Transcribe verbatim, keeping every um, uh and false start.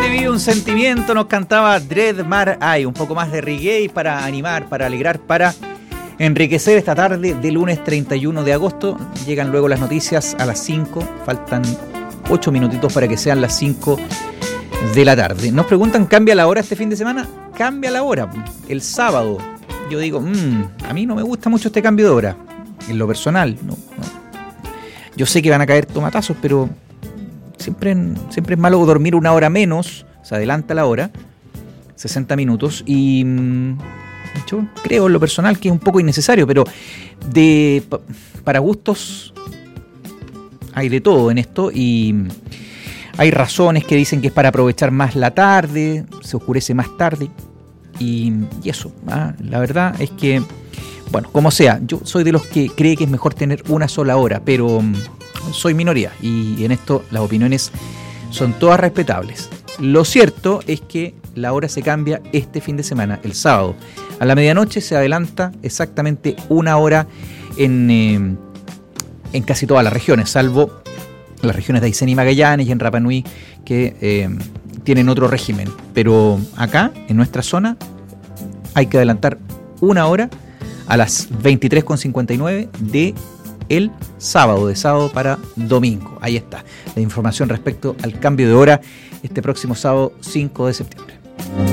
vive un sentimiento, nos cantaba Dread Mar Eye, un poco más de reggae para animar, para alegrar, para enriquecer esta tarde de lunes treinta y uno de agosto. Llegan luego las noticias a las cinco, faltan ocho minutitos para que sean las cinco de la tarde. Nos preguntan, ¿cambia la hora este fin de semana? Cambia la hora, el sábado. Yo digo, mmm, a mí no me gusta mucho este cambio de hora, en lo personal. No, no. Yo sé que van a caer tomatazos, pero siempre, siempre es malo dormir una hora menos, se adelanta la hora, sesenta minutos, y mmm, yo creo en lo personal que es un poco innecesario, pero de para gustos hay de todo en esto, y hay razones que dicen que es para aprovechar más la tarde, se oscurece más tarde, y, y eso, ¿ah? La verdad es que, bueno, como sea, yo soy de los que cree que es mejor tener una sola hora, pero um, soy minoría, y en esto las opiniones son todas respetables. Lo cierto es que la hora se cambia este fin de semana, el sábado. A la medianoche se adelanta exactamente una hora en, eh, en casi todas las regiones, salvo las regiones de Aysén y Magallanes y en Rapa Nui, que eh, tienen otro régimen. Pero acá, en nuestra zona, hay que adelantar una hora a las veintitrés con cincuenta y nueve de el sábado, de sábado para domingo. Ahí está la información respecto al cambio de hora este próximo sábado cinco de septiembre.